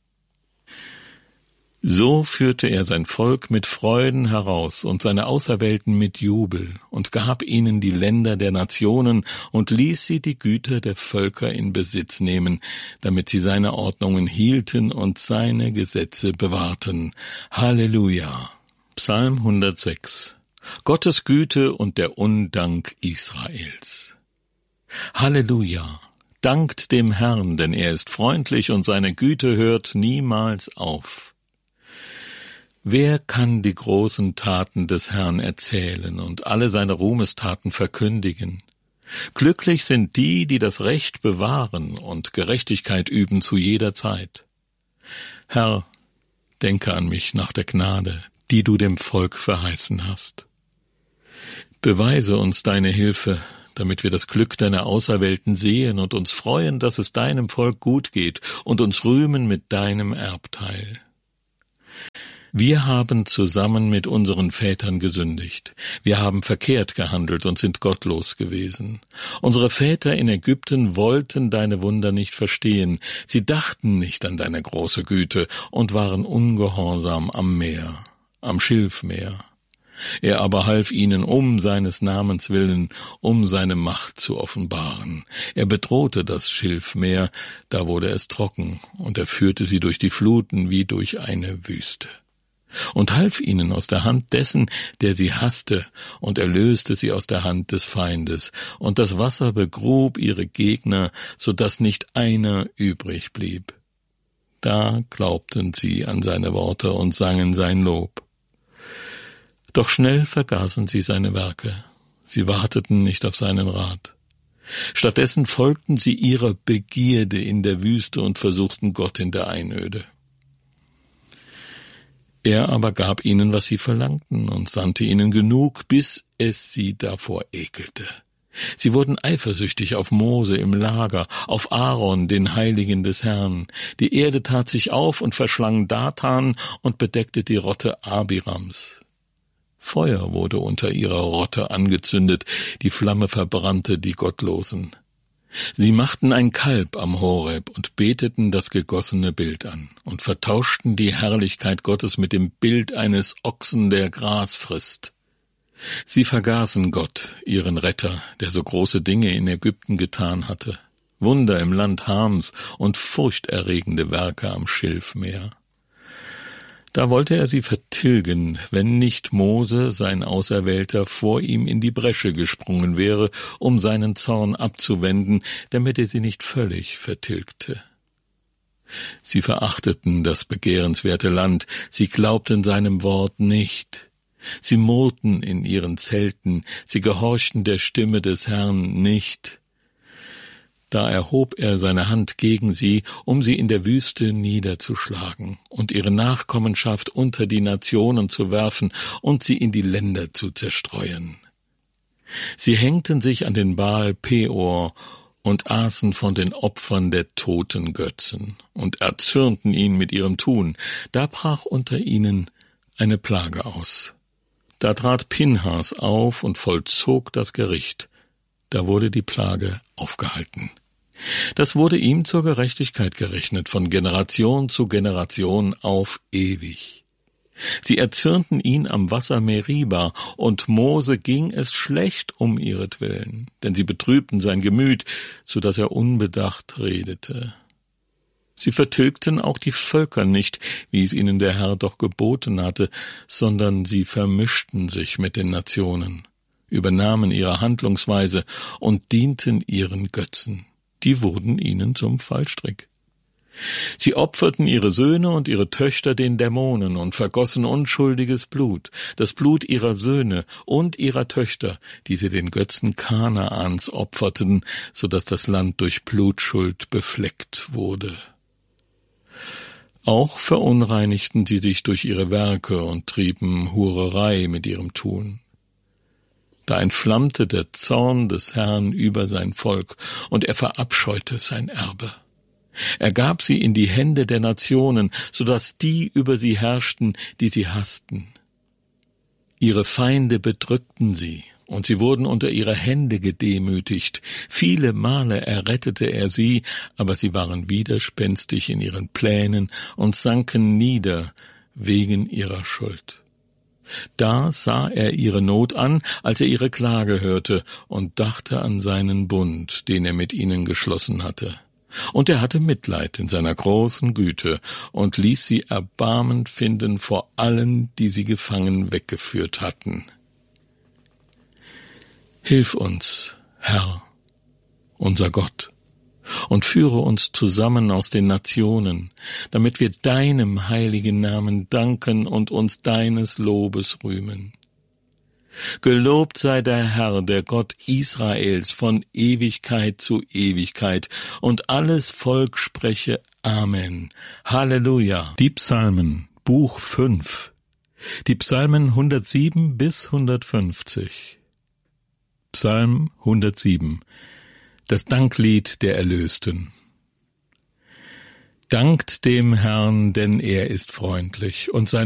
So führte er sein Volk mit Freuden heraus und seine Auserwählten mit Jubel und gab ihnen die Länder der Nationen und ließ sie die Güter der Völker in Besitz nehmen, damit sie seine Ordnungen hielten und seine Gesetze bewahrten. Halleluja! Psalm hundertsechs. Gottes Güte und der Undank Israels. Halleluja! Dankt dem Herrn, denn er ist freundlich und seine Güte hört niemals auf. Wer kann die großen Taten des Herrn erzählen und alle seine Ruhmestaten verkündigen? Glücklich sind die, die das Recht bewahren und Gerechtigkeit üben zu jeder Zeit. Herr, denke an mich nach der Gnade, die du dem Volk verheißen hast. Beweise uns deine Hilfe, damit wir das Glück deiner Auserwählten sehen und uns freuen, dass es deinem Volk gut geht und uns rühmen mit deinem Erbteil. Wir haben zusammen mit unseren Vätern gesündigt. Wir haben verkehrt gehandelt und sind gottlos gewesen. Unsere Väter in Ägypten wollten deine Wunder nicht verstehen. Sie dachten nicht an deine große Güte und waren ungehorsam am Meer, am Schilfmeer. Er aber half ihnen um seines Namens willen, um seine Macht zu offenbaren. Er bedrohte das Schilfmeer, da wurde es trocken, und er führte sie durch die Fluten wie durch eine Wüste. Und half ihnen aus der Hand dessen, der sie hasste, und erlöste sie aus der Hand des Feindes. Und das Wasser begrub ihre Gegner, so dass nicht einer übrig blieb. Da glaubten sie an seine Worte und sangen sein Lob. Doch schnell vergaßen sie seine Werke. Sie warteten nicht auf seinen Rat. Stattdessen folgten sie ihrer Begierde in der Wüste und versuchten Gott in der Einöde. Er aber gab ihnen, was sie verlangten, und sandte ihnen genug, bis es sie davor ekelte. Sie wurden eifersüchtig auf Mose im Lager, auf Aaron, den Heiligen des Herrn. Die Erde tat sich auf und verschlang Dathan und bedeckte die Rotte Abirams. Feuer wurde unter ihrer Rotte angezündet, die Flamme verbrannte die Gottlosen. Sie machten ein Kalb am Horeb und beteten das gegossene Bild an und vertauschten die Herrlichkeit Gottes mit dem Bild eines Ochsen, der Gras frisst. Sie vergaßen Gott, ihren Retter, der so große Dinge in Ägypten getan hatte, Wunder im Land Hams und furchterregende Werke am Schilfmeer. Da wollte er sie vertilgen, wenn nicht Mose, sein Auserwählter, vor ihm in die Bresche gesprungen wäre, um seinen Zorn abzuwenden, damit er sie nicht völlig vertilgte. Sie verachteten das begehrenswerte Land, sie glaubten seinem Wort nicht. Sie murrten in ihren Zelten, sie gehorchten der Stimme des Herrn nicht. Da erhob er seine Hand gegen sie, um sie in der Wüste niederzuschlagen und ihre Nachkommenschaft unter die Nationen zu werfen und sie in die Länder zu zerstreuen. Sie hängten sich an den Baal Peor und aßen von den Opfern der toten Götzen und erzürnten ihn mit ihrem Tun. Da brach unter ihnen eine Plage aus. Da trat Pinhas auf und vollzog das Gericht. Da wurde die Plage aufgehalten. Das wurde ihm zur Gerechtigkeit gerechnet, von Generation zu Generation auf ewig. Sie erzürnten ihn am Wasser Meriba, und Mose ging es schlecht um ihretwillen, denn sie betrübten sein Gemüt, so dass er unbedacht redete. Sie vertilgten auch die Völker nicht, wie es ihnen der Herr doch geboten hatte, sondern sie vermischten sich mit den Nationen, übernahmen ihre Handlungsweise und dienten ihren Götzen. Die wurden ihnen zum Fallstrick. Sie opferten ihre Söhne und ihre Töchter den Dämonen und vergossen unschuldiges Blut, das Blut ihrer Söhne und ihrer Töchter, die sie den Götzen Kanaans opferten, so dass das Land durch Blutschuld befleckt wurde. Auch verunreinigten sie sich durch ihre Werke und trieben Hurerei mit ihrem Tun. Da entflammte der Zorn des Herrn über sein Volk, und er verabscheute sein Erbe. Er gab sie in die Hände der Nationen, so dass die über sie herrschten, die sie hassten. Ihre Feinde bedrückten sie, und sie wurden unter ihre Hände gedemütigt. Viele Male errettete er sie, aber sie waren widerspenstig in ihren Plänen und sanken nieder wegen ihrer Schuld. Da sah er ihre Not an, als er ihre Klage hörte, und dachte an seinen Bund, den er mit ihnen geschlossen hatte. Und er hatte Mitleid in seiner großen Güte und ließ sie Erbarmen finden vor allen, die sie gefangen weggeführt hatten. Hilf uns, Herr, unser Gott, und führe uns zusammen aus den Nationen, damit wir deinem heiligen Namen danken und uns deines Lobes rühmen. Gelobt sei der Herr, der Gott Israels, von Ewigkeit zu Ewigkeit, und alles Volk spreche Amen. Halleluja. Die Psalmen, Buch fünf. Die Psalmen hundertsieben bis hundertfünfzig. Psalm hundertsieben. Das Danklied der Erlösten. Dankt dem Herrn, denn er ist freundlich, und sein